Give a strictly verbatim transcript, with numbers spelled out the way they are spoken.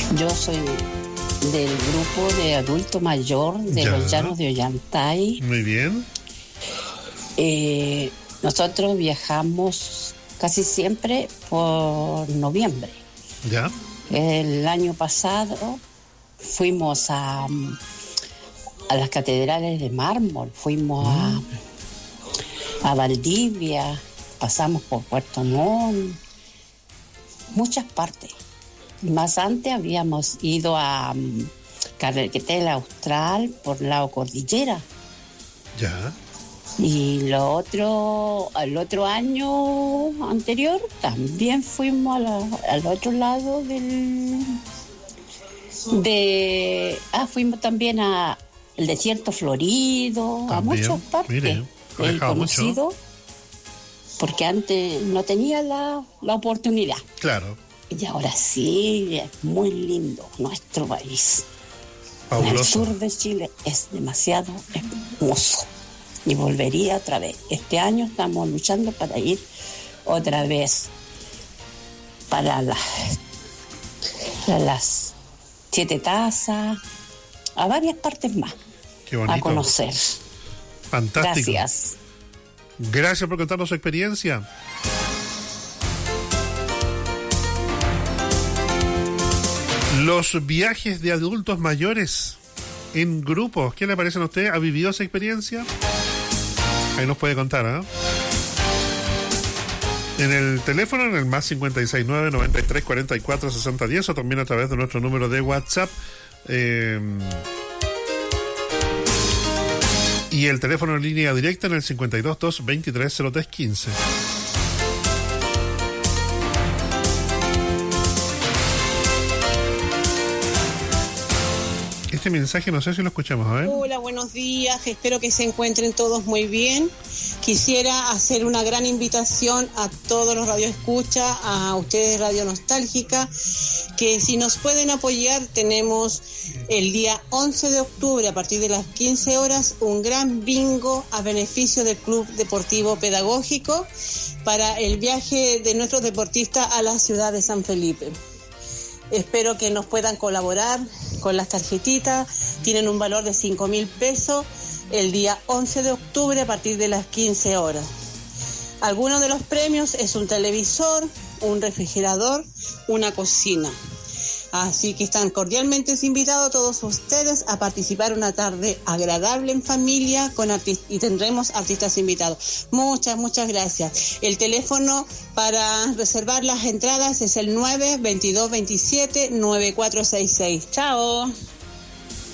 Yo soy del grupo de adulto mayor de Ya. los Llanos de Ollantay. Muy bien. Eh, nosotros viajamos casi siempre por noviembre. Ya. El año pasado fuimos a, a las catedrales de mármol, fuimos mm. a, a Valdivia, pasamos por Puerto Montt, muchas partes. Más antes habíamos ido a um, Carretera Austral por la cordillera. Ya. Y lo otro, al otro año anterior también fuimos a la, al otro lado del de ah fuimos también a el desierto florido, también, a muchas partes. Mire, he conocido mucho. Porque antes no tenía la, la oportunidad. Claro. Y ahora sí, es muy lindo nuestro país. Fabuloso. El sur de Chile es demasiado hermoso. Y volvería otra vez. Este año estamos luchando para ir otra vez para la, para las Siete Tazas, a varias partes más. Qué bonito. A conocer. Fantástico. Gracias. Gracias por contarnos su experiencia. Los viajes de adultos mayores en grupos, ¿qué le parecen a usted? ¿Ha vivido esa experiencia? Ahí nos puede contar, ¿eh? En el teléfono, en el más cincuenta y seis nueve, noventa y tres, cuarenta y cuatro, sesenta, diez, o también a través de nuestro número de WhatsApp. Eh, y el teléfono en línea directa en el cincuenta y dos, dos, veintitrés, cero tres, quince. Este mensaje no sé si lo escuchamos, a ver. Hola, buenos días, espero que se encuentren todos muy bien. Quisiera hacer una gran invitación a todos los radioescuchas, a ustedes Radio Nostálgica, que si nos pueden apoyar, tenemos el día once de octubre a partir de las quince horas un gran bingo a beneficio del Club Deportivo Pedagógico para el viaje de nuestros deportistas a la ciudad de San Felipe. Espero que nos puedan colaborar con las tarjetitas. Tienen un valor de cinco mil pesos el día once de octubre a partir de las quince horas. Algunos de los premios es un televisor, un refrigerador, una cocina. Así que están cordialmente invitados todos ustedes a participar una tarde agradable en familia con artist- y tendremos artistas invitados. Muchas, muchas gracias. El teléfono para reservar las entradas es el nueve veintidós veintisiete noventa y cuatro sesenta y seis. Chao.